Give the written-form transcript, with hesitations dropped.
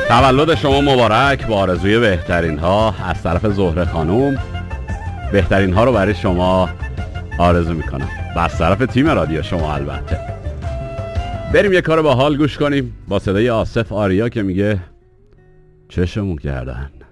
تولد شما مبارک با آرزوی بهترین ها از طرف زهره خانوم. بهترین ها رو برای شما آرزو میکنم و از طرف تیم رادیو شما البته. بریم یه کار با حال گوش کنیم با صدای آصف آریا که میگه چشمون کردن.